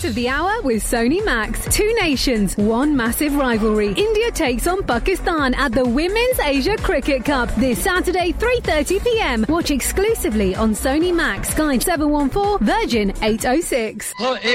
of the hour with Sony Max. Two nations, one massive rivalry. India takes on Pakistan at the Women's Asia Cricket Cup this Saturday, 3:30 p.m. Watch exclusively on Sony Max, Sky 714, Virgin 806.